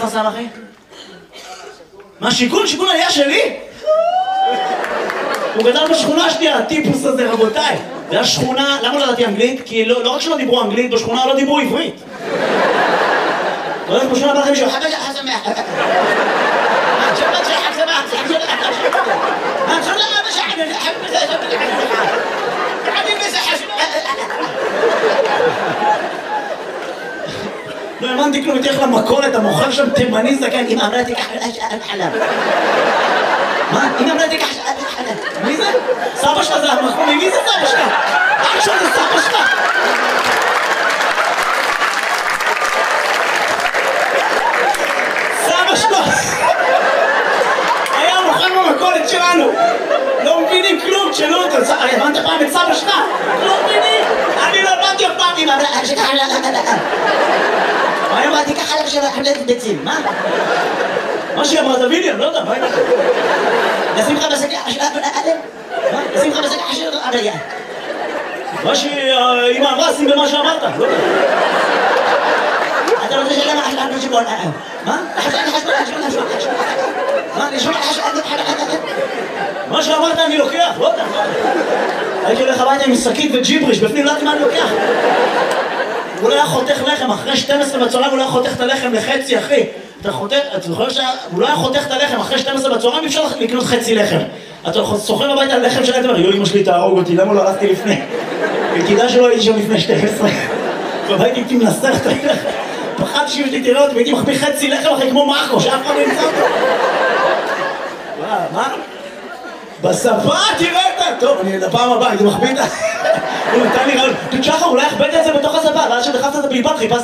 חסם, אחי? מה, שיכון? שיכון היה שלי? הוא גדל בשכונה שלי, הטיפוס הזה, רבותיי. זה השכונה, למה לא ידעתי אנגלית? כי לא רק שלא דיברו אנגלית, בשכונה לא דיברו עברית. לא יודעת, בשכונה בא לכם מישהו, לא האמנתי כלום, תלך למכולת, המוכר שם תימני זקן, אמא אמרה תיקח חלב. מה? אמא אמרה תיקח חלב. מי זה? סבא שלך זה המחמומי, מי זה סבא שלך? עכשיו זה סבא שלך. סבא שלך היה מוכר במכולת שלנו. לא מבינים כלום, תשאלו אותו, הבנת פעם את סבא שלך? לא מבינים, אני לא הבנתי אף פעם. אמא אמרה תיקח חלב. מה אמרה תיקח חלב של חלב ביצים, מה? מה שהיא אמרה, תביא לי, אני לא יודע, מה היא אמרה? נשים לך בשקע של אדם? מה? נשים לך בשקע של אדם? מה שאמא אמרה, שים במה שאמרת, לא יודע. אתה רוצה שאלה מה אדם שבול אדם? מה? מה? מה שאמרת אני לוקח, לא יודע. הייתי הולך הביתה עם שקית וג'יבריש, בפנים לא יודעת מה אני לוקח. הוא לא היה חותך לחם, אחרי 12 בצהריים הוא לא היה חותך את הלחם לחצי, אחי. אתה חותך, אתה זוכר שהוא לא היה חותך את הלחם, אחרי 12 בצהריים אי אפשר לקנות חצי לחם. אתה סוחר הביתה על לחם שלך, אתה אומר, אמא שלי תהרוג אותי, למה לא הלכתי לפני? תדע שלא הייתי שם לפני 12. והייתי איתי מנסח את הלחם. פחדתי שאם שלי תראה אותי, והייתי מחביא חצי לחם אחרי כמו מרקו, שאף אחד לא ימצא אותו. מה? בספה תראה את... טוב, אני לפעם הבאה, הייתי מחביא את... הוא נתן לי רעיון, שחר, אולי הכבדת את זה בתוך הספה, ואז שדחפת את זה בלבד, חיפשת